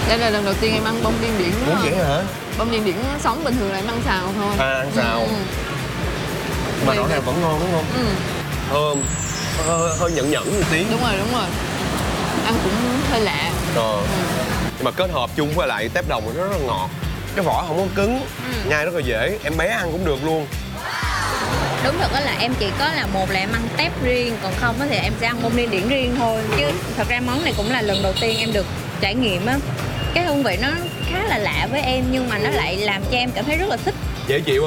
Đây là lần đầu tiên em ăn bông điên điển đúng Ủa không? vậy hả? Bông điên điển sống bình thường là em ăn xào thôi. À, ăn xào. Mà rõ ràng vẫn ngon đúng không? Thơm, hơi nhẫn nhẫn một tí. Đúng rồi. Ăn cũng hơi lạ. Nhưng mà kết hợp chung với lại tép đồng thì nó rất là ngọt. Cái vỏ không có cứng, nhai rất là dễ, em bé ăn cũng được luôn. Đúng thật là em chỉ có là một là em ăn tép riêng, còn không thì em sẽ ăn bông điên điển riêng thôi. Chứ thật ra món này cũng là lần đầu tiên em được trải nghiệm á. Cái hương vị nó khá là lạ với em nhưng mà nó lại làm cho em cảm thấy rất là thích. Dễ chịu